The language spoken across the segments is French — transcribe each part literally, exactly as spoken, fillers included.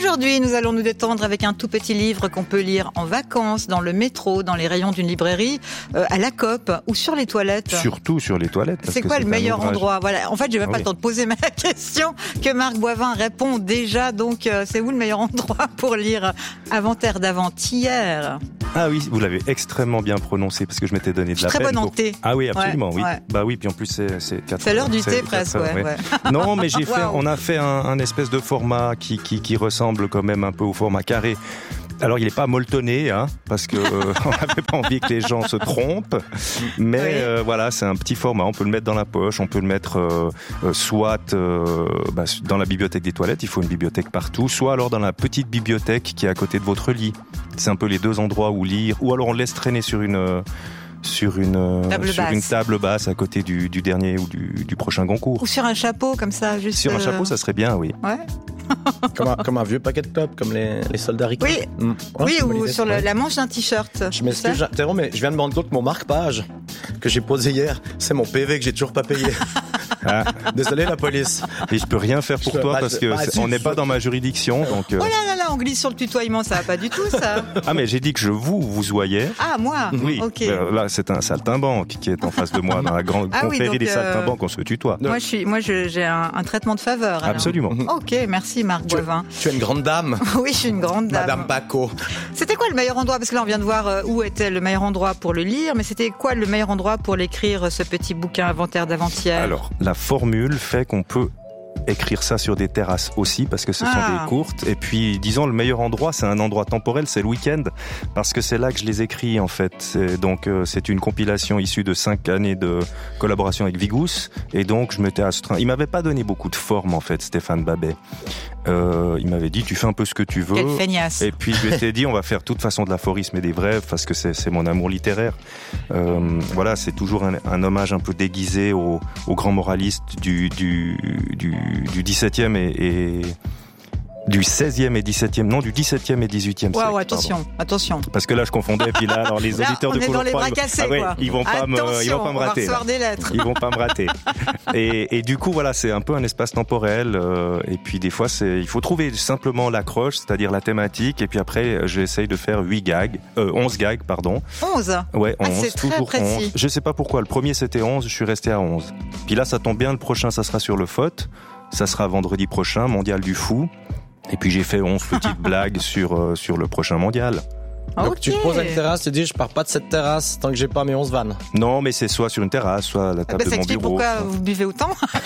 Aujourd'hui, nous allons nous détendre avec un tout petit livre qu'on peut lire en vacances, dans le métro, dans les rayons d'une librairie, euh, à la COP ou sur les toilettes. Surtout sur les toilettes. C'est quoi le meilleur endroit? Voilà. En fait, j'ai même ah pas oui. le temps de poser ma question que Marc Boivin répond déjà. Donc, euh, c'est où le meilleur endroit pour lire Avant-Terre d'avant-hier? Ah oui, vous l'avez extrêmement bien prononcé parce que je m'étais donné de je la très peine. Très bon en pour... thé. Ah oui, absolument, ouais, oui. Ouais. Bah oui, puis en plus c'est c'est quatre C'est l'heure du thé c'est, presque, ouais. ouais. ouais. Non, mais j'ai fait, wow. on a fait un, un espèce de format qui qui qui ressemble quand même un peu au format carré. Alors, il n'est pas molletonné, hein, parce que euh, on n'avait pas envie que les gens se trompent. Mais oui. euh, voilà, c'est un petit format. On peut le mettre dans la poche, on peut le mettre euh, euh, soit euh, bah, dans la bibliothèque des toilettes. Il faut une bibliothèque partout, soit alors dans la petite bibliothèque qui est à côté de votre lit. C'est un peu les deux endroits où lire. Ou alors on le laisse traîner sur une euh, sur une table sur basse. une table basse à côté du, du dernier ou du, du prochain Goncourt. Ou sur un chapeau comme ça, juste. Sur un chapeau, ça serait bien, oui. Ouais. comme, un, comme un vieux paquet de clopes, comme les, les soldats ricains. Oui, mmh. ouais, oui ou sur le, ouais. la manche d'un t-shirt. Je m'excuse, j'interromps, mais je viens de me rendre compte que mon marque-page que j'ai posé hier, c'est mon P V que j'ai toujours pas payé. Ah. Désolé la police. Et je peux rien faire pour je toi parce que bah, on n'est pas dans ma juridiction, donc. Euh... Oh là là là, on glisse sur le tutoiement, ça va pas du tout ça. Ah mais j'ai dit que je vous vous voyais. Ah moi. Oui. Ok. Euh, là c'est un saltimbanque qui est en face de moi dans la grande ah, confrérie oui, des euh... saltimbanques, on se tutoie. Moi je suis, moi je, j'ai un, un traitement de faveur. Alors. Absolument. Ok, merci Marc tu, Boivin. Tu es une grande dame. Oui, je suis une grande dame. Madame Paco. C'était quoi le meilleur endroit? Parce que là on vient de voir où était le meilleur endroit pour le lire, mais c'était quoi le meilleur endroit pour l'écrire ce petit bouquin Avant-Terre d'avant-hier? Alors la formule fait qu'on peut écrire ça sur des terrasses aussi parce que ce ah. sont des courtes et puis disons le meilleur endroit c'est un endroit temporel, c'est le week-end parce que c'est là que je les écris en fait. C'est, donc euh, c'est une compilation issue de cinq années de collaboration avec Vigous et donc je m'étais astreint. Il m'avait pas donné beaucoup de forme en fait, Stéphane Babet. Euh, il m'avait dit tu fais un peu ce que tu veux. Quelle feignasse. Et puis je lui ai dit on va faire de toute façon de l'aphorisme et des brèves parce que c'est, c'est mon amour littéraire. Euh, voilà, c'est toujours un, un hommage un peu déguisé au, au grand moraliste du du du du dix-septième et, et du seizième et dix-septième, non, du dix-septième et dix-huitième wow, siècle. attention, pardon. attention. Parce que là, je confondais, puis là, alors les là, auditeurs on de est Pôle dans les bras trois, cassés, ah ouais, quoi. ils vont pas attention, me, ils vont pas me rater. On va recevoir des lettres. Ils vont pas me rater. Et, et du coup, voilà, c'est un peu un espace temporel, euh, et puis des fois, c'est, il faut trouver simplement l'accroche, c'est-à-dire la thématique, et puis après, j'essaye de faire huit gags, euh, onze gags, pardon. onze? Ouais, onze, ah, c'est toujours très précis. onze. Je sais pas pourquoi, le premier c'était onze, je suis resté à onze. Puis là, ça tombe bien, le prochain, ça sera sur le F O T. Ça sera vendredi prochain, mondial du fou. Et puis j'ai fait onze petites blagues sur euh, sur le prochain mondial. Donc okay. tu te poses à une terrasse et dis je pars pas de cette terrasse tant que j'ai pas mes onze vannes. Non, mais c'est soit sur une terrasse, soit à la table ah bah, de mon bureau. Pourquoi vous buvez autant?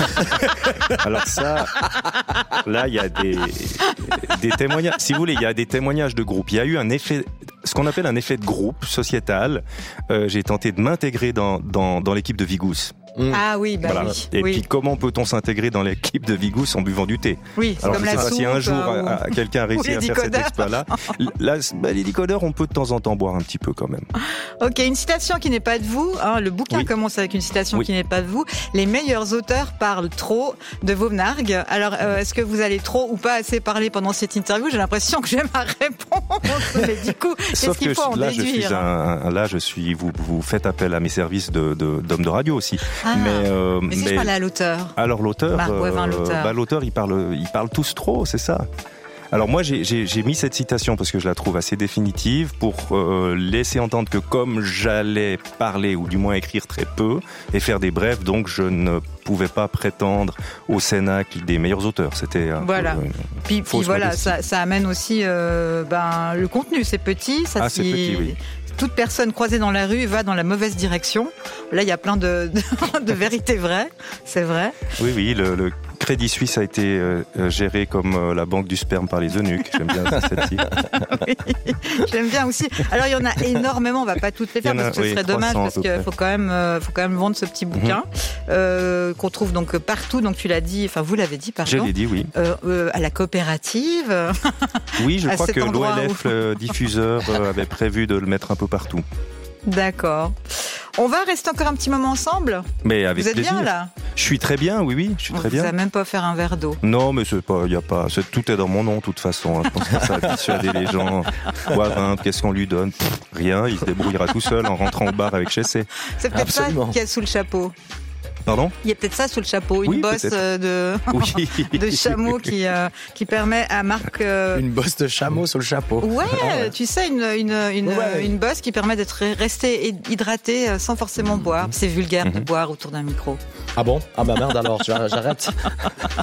Alors ça, là il y a des des témoignages. Si vous voulez, il y a des témoignages de groupe. Il y a eu un effet, ce qu'on appelle un effet de groupe sociétal. Euh, j'ai tenté de m'intégrer dans dans dans l'équipe de Vigous. Mmh. Ah oui, bah voilà. oui. Et oui. puis comment peut-on s'intégrer dans l'équipe de Vigous en buvant du thé? Oui, c'est alors comme je la sais pas soupe, si un jour ou... à, à, quelqu'un a réussi à faire cet exploit-là. Là, bah, les décodeurs, on peut de temps en temps boire un petit peu quand même. Ok, une citation qui n'est pas de vous. Hein, le bouquin oui. commence avec une citation oui. qui n'est pas de vous. Les meilleurs auteurs parlent trop de Vauvenargues. Alors, euh, est-ce que vous allez trop ou pas assez parler pendant cette interview? J'ai l'impression que j'ai ma réponse. Mais du coup, qu'est-ce Sauf qu'il que faut en là, déduire? je suis un, un, là, je suis. Vous, vous faites appel à mes services de, de, d'homme de radio aussi. Ah. Mais euh, Mais si mais, je parlais à l'auteur. Alors l'auteur, Marc Boivin, euh, l'auteur. Bah, l'auteur, il parle, il parle tous trop, c'est ça. Alors moi, j'ai, j'ai, j'ai mis cette citation parce que je la trouve assez définitive pour euh, laisser entendre que comme j'allais parler ou du moins écrire très peu et faire des brèves, donc je ne pouvais pas prétendre au cénacle des meilleurs auteurs. C'était un voilà. peu, euh, puis, puis voilà, ça, ça amène aussi euh, ben le contenu. C'est petit, ça ah, c'est petit, oui. Toute personne croisée dans la rue va dans la mauvaise direction. Là, il y a plein de, de, de vérités vraies. C'est vrai. Oui, oui. Le, le Crédit Suisse a été euh, géré comme euh, la banque du sperme par les eunuques. J'aime bien cette idée. Oui, j'aime bien aussi. Alors, il y en a énormément. On va pas toutes les faire a, parce que ce oui, serait dommage parce qu'il faut quand même, euh, faut quand même vendre ce petit bouquin mm-hmm. euh, qu'on trouve donc partout. Donc, tu l'as dit. Enfin, vous l'avez dit, pardon. Je l'ai dit, oui. Euh, euh, à la coopérative. Oui, je crois que l'O L F, où... le diffuseur, euh, avait prévu de le mettre un peu partout. D'accord. On va rester encore un petit moment ensemble. Mais avec Vous êtes plaisir. bien là? Je suis très bien, oui, oui, je suis On très vous bien. Vous n'avez même pas faire un verre d'eau. Non, mais c'est pas, il y a pas, c'est, tout est dans mon nom, de toute façon. Hein. Je pense que ça va dissuader les gens. Boivin, qu'est-ce qu'on lui donne? Pff, rien, il se débrouillera tout seul en rentrant au bar avec Chessé. C'est peut-être Absolument. ça qu'il y a sous le chapeau. Pardon ? Il y a peut-être ça sous le chapeau, une oui, bosse peut-être. de oui. de chameau qui euh, qui permet à Marc euh... une bosse de chameau sur le chapeau. Ouais, ah ouais. Tu sais une une une, ouais. une bosse qui permet d'être resté hydraté sans forcément boire. C'est vulgaire mmh. de boire autour d'un micro. Ah bon ? Ah bah merde alors, j'arrête.